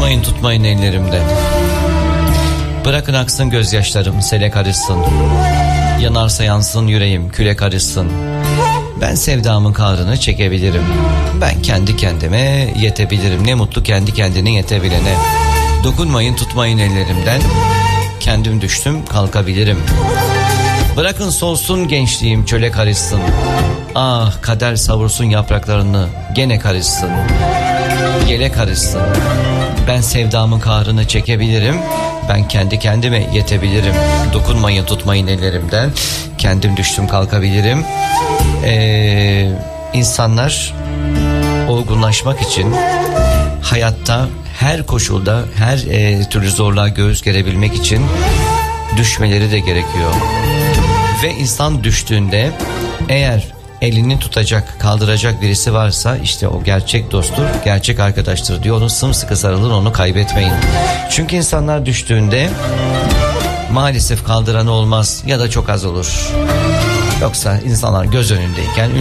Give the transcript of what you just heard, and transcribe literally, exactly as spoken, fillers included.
Dokunmayın tutmayın ellerimden. Bırakın aksın gözyaşlarım, sele karışsın. Yanarsa yansın yüreğim, küle karışsın. Ben sevdamın kahrını çekebilirim. Ben kendi kendime yetebilirim. Ne mutlu kendi kendine yetebilene. Dokunmayın tutmayın ellerimden. Kendim düştüm kalkabilirim. Bırakın solsun gençliğim, çöle karışsın. Ah kader savursun yapraklarını, gene karışsın. Yele karışsın. Ben sevdamın kahrını çekebilirim. Ben kendi kendime yetebilirim. Dokunmayın tutmayın ellerimden. Kendim düştüm kalkabilirim. Ee, insanlar olgunlaşmak için hayatta her koşulda her e, türlü zorluğa göğüs gerebilmek için düşmeleri de gerekiyor. Ve insan düştüğünde eğer elini tutacak, kaldıracak birisi varsa işte o gerçek dosttur, gerçek arkadaştır diyor. Onu sımsıkı sarılın, onu kaybetmeyin. Çünkü insanlar düştüğünde maalesef kaldıran olmaz ya da çok az olur. Yoksa insanlar göz önündeyken